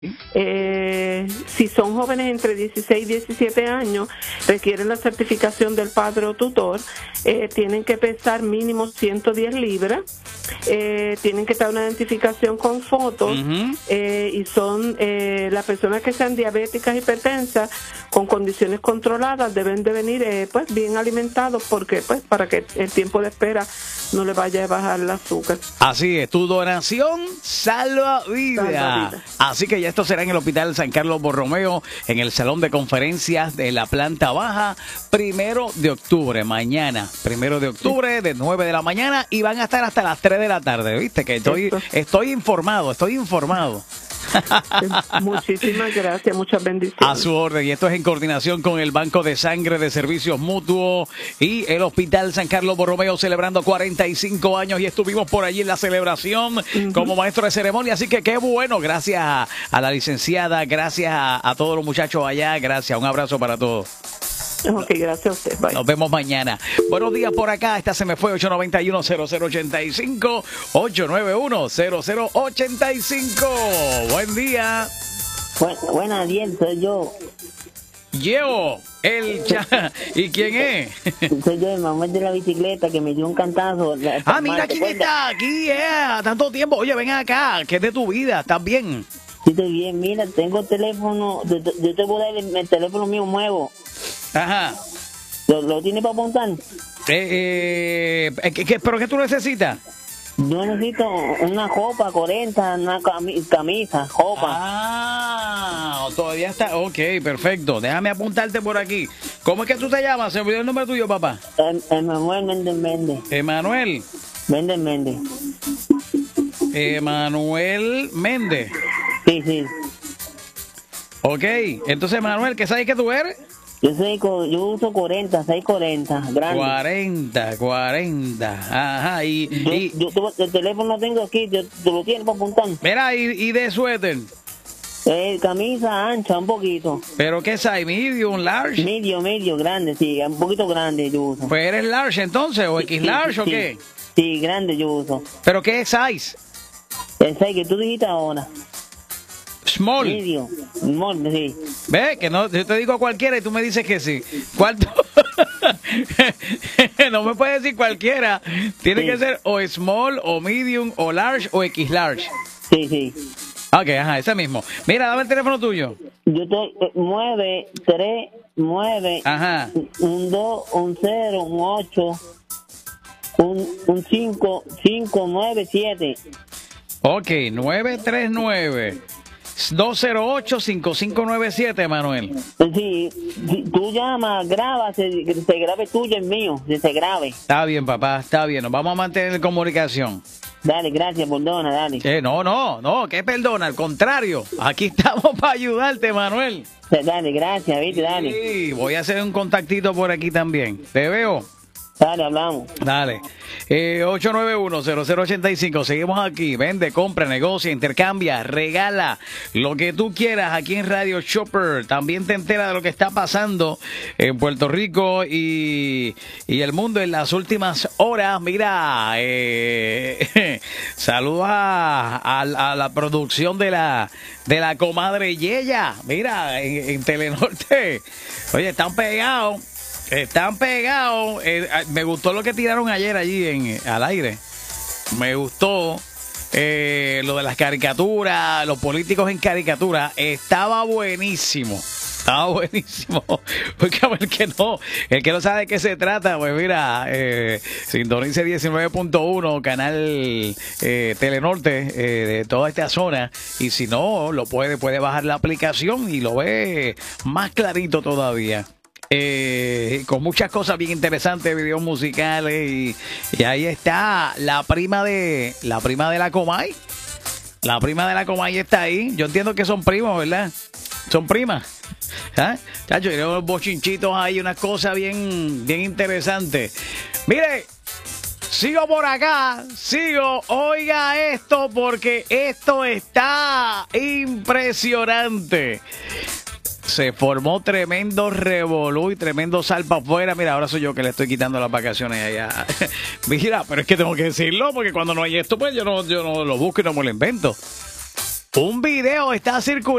Si son jóvenes entre 16 y 17 años, requieren la certificación del padre o tutor, tienen que pesar mínimo 110 libras, tienen que estar una identificación con fotos, y son las personas que sean diabéticas, hipertensas, con condiciones controladas, deben de venir pues bien alimentados, porque pues para que el tiempo de espera no le vaya a bajar el azúcar. Así es, tu donación salva vida. Así que ya esto será en el Hospital San Carlos Borromeo, en el Salón de Conferencias de la planta baja, 1 de octubre, mañana, 1 de octubre, de 9 de la mañana, y van a estar hasta las 3 de la tarde, ¿viste? Que estoy informado. Muchísimas gracias, muchas bendiciones. A su orden, y esto es en coordinación con el Banco de Sangre de Servicios Mutuos y el Hospital San Carlos Borromeo, celebrando 45 años, y estuvimos por allí en la celebración como maestro de ceremonia, así que qué bueno, gracias a la licenciada, gracias a todos los muchachos allá, gracias, un abrazo para todos. Ok, gracias a usted. Bye. Nos vemos mañana. Buenos días por acá. Esta se me fue 891-0085. 891-0085. Buen día. Buenas días, soy yo. ¿Y quién es? Soy yo, el mamá de la bicicleta que me dio un cantazo. Mira quién está aquí, tanto tiempo. Oye, ven acá, ¿qué es de tu vida? ¿Estás bien? Sí, estoy bien. Mira, tengo teléfono. Yo te voy a dar el teléfono mío nuevo. Ajá. ¿Lo tiene para apuntar? ¿Pero qué tú necesitas? Yo necesito una ropa 40, una camisa, ropa. Todavía está. Ok, perfecto. Déjame apuntarte por aquí. ¿Cómo es que tú te llamas? ¿Se me olvidó el nombre tuyo, papá? Emanuel Méndez. Emanuel. Méndez. Emanuel Méndez. Sí. Ok, entonces, Manuel, ¿qué sabes que tú eres? Yo uso 40, 640, grande. 40. Ajá, yo el teléfono lo tengo aquí, tú lo tienes para apuntar. Mira, ¿y de suéter? Camisa ancha, un poquito. ¿Pero qué size? ¿Medium, large? Medio, grande, sí, un poquito grande yo uso. Pues eres large entonces, o X large, ¿o qué? Sí, grande yo uso. ¿Pero qué size? El size que tú dijiste ahora. Small. Medio, small, sí. Ve, que no, yo te digo cualquiera y tú me dices que sí. ¿Cuánto? No me puedes decir cualquiera. Tiene que ser o small, o medium, o large, o X large. Sí. Ok, ajá, ese mismo. Mira, dame el teléfono tuyo. Yo estoy 939. Ajá. Un 2, un 0, un 8, un 5, 597. Ok, 939-208-5597, Manuel. Sí, tú llamas, graba, se grabe tuyo el mío, se grabe. Está bien, papá, está bien. Nos vamos a mantener en comunicación. Dale, gracias, perdona, dale. No, ¿qué perdona? Al contrario, aquí estamos para ayudarte, Manuel. Dale, gracias, viste, dale. Sí, voy a hacer un contactito por aquí también. Te veo. Dale, hablamos. Dale. 891-0085. Seguimos aquí. Vende, compra, negocia, intercambia, regala lo que tú quieras aquí en Radio Shopper. También te enteras de lo que está pasando en Puerto Rico y el mundo en las últimas horas. Mira, saludos a la producción de la comadre Yeya. Mira, en Telenorte. Oye, están pegados. Me gustó lo que tiraron ayer allí al aire. Me gustó lo de las caricaturas, los políticos en caricatura. Estaba buenísimo. Porque el que no sabe de qué se trata, pues mira, sintonice 19.1, canal Telenorte de toda esta zona. Y si no, puede bajar la aplicación y lo ve más clarito todavía. Con muchas cosas bien interesantes, videos musicales y ahí está la prima de la Comay. La prima de la Comay está ahí. Yo entiendo que son primos, ¿verdad? Son primas. Chacho, hay unos bochinchitos ahí, unas cosas bien interesantes. Mire, sigo por acá, oiga esto porque esto está impresionante. Se formó tremendo revolú y tremendo salpa afuera. Mira, ahora soy yo que le estoy quitando las vacaciones allá. Mira, pero es que tengo que decirlo porque cuando no hay esto, pues yo no lo busco y no me lo invento. Un video está circulando.